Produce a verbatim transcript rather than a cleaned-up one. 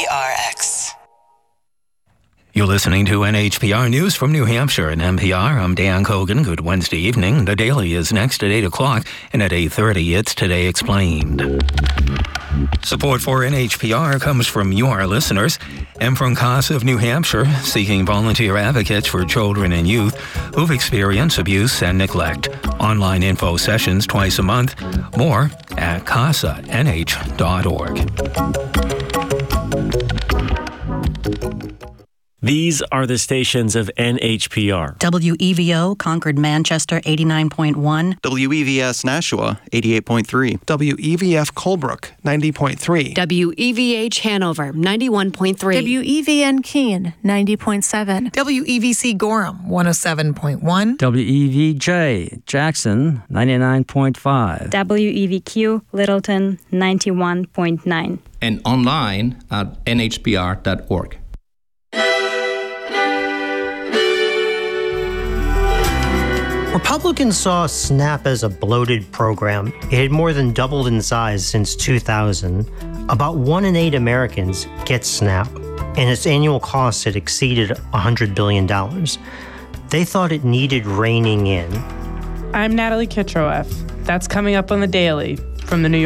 R X. You're listening to N H P R News from New Hampshire and N P R. I'm Dan Cogan. Good Wednesday evening. The Daily is next at eight o'clock, and at eight thirty, it's Today Explained. Support for N H P R comes from you, our listeners, and from CASA of New Hampshire, seeking volunteer advocates for children and youth who've experienced abuse and neglect. Online info sessions twice a month. More at casa n h dot org. These are the stations of N H P R. W E V O, Concord, Manchester, eighty-nine point one. W E V S, Nashua, eighty-eight point three. W E V F, Colebrook, ninety point three. W E V H, Hanover, ninety-one point three. W E V N, Keene, ninety point seven. W E V C, Gorham, one oh seven point one. W E V J, Jackson, ninety-nine point five. W E V Q, Littleton, ninety-one point nine. And online at N H P R dot org. Republicans saw SNAP as a bloated program. It had more than doubled in size since two thousand. About one in eight Americans get SNAP, and its annual costs had exceeded one hundred billion dollars. They thought it needed reining in. I'm Natalie Kitroeff. That's coming up on The Daily from the New York